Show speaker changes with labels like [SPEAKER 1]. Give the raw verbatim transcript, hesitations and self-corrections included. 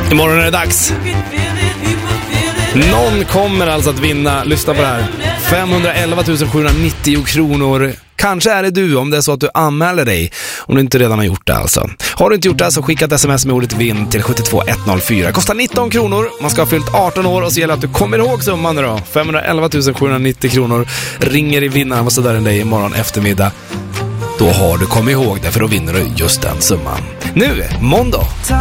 [SPEAKER 1] Imorgon är det dags. Någon kommer alltså att vinna, lyssna på det här, femhundraelva tusen sjuhundranittio kronor. Kanske är det du, om det är så att du anmäler dig, om du inte redan har gjort det alltså. Har du inte gjort det så skicka ett sms med ordet vinn till sju två ett noll fyra. Kostar nitton kronor, man ska ha fyllt arton år och så gäller att du kommer ihåg summan nu då. femhundraelva tusen sjuhundranittio kronor ringer i vinnaren och så där än dig imorgon eftermiddag. Då har du kommit ihåg det, för då vinner du just den summan. Nu, måndag.